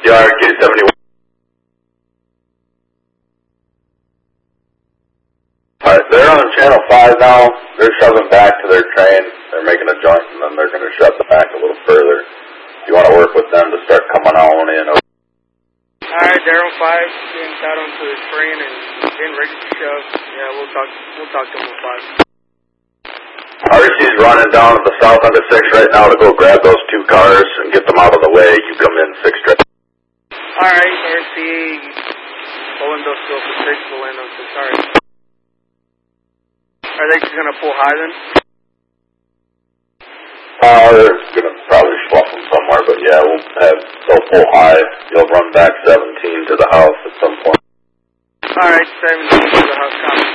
DRK-71. Alright, they're on channel 5 now. They're shoving back to their train. They're making a joint and then they're going to shove it back a little further. You want to work with them to start coming on in. Alright, they're on 5, getting tied onto the train and getting ready to shove. Yeah, we'll talk to them on 5. RC's running down to the south end of 6 right now to go grab those 2 cars and get them out of the way. You come in 6 straight. Alright, RC, volando still for 6, volando 6, alright. Are they just going to pull high then? They're going to probably slough them somewhere, but yeah, they'll pull high. You'll run back 17 to the house at some point. Alright, 17 to the house, copy.